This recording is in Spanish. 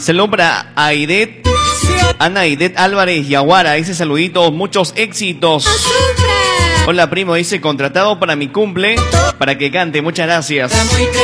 Saludos para Aidet, Ana Aidet Álvarez Yaguara. Dice saluditos, muchos éxitos. Hola primo, dice contratado para mi cumple para que cante. Muchas gracias.